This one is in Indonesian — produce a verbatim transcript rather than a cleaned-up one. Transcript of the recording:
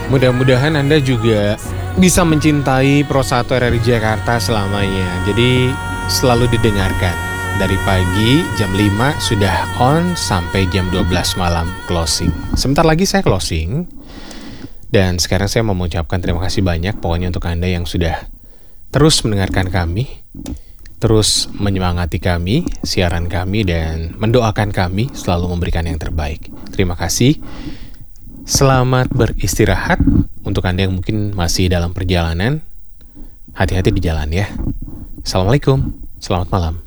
Mudah-mudahan Anda juga bisa mencintai Pro satu R R I Jakarta selamanya. Jadi selalu didengarkan. Dari pagi jam lima sudah on sampai jam dua belas malam closing. Sebentar lagi saya closing. Dan sekarang saya mau mengucapkan terima kasih banyak pokoknya untuk Anda yang sudah terus mendengarkan kami, terus menyemangati kami, siaran kami, dan mendoakan kami selalu memberikan yang terbaik. Terima kasih. Selamat beristirahat untuk Anda yang mungkin masih dalam perjalanan. Hati-hati di jalan ya. Assalamualaikum. Selamat malam.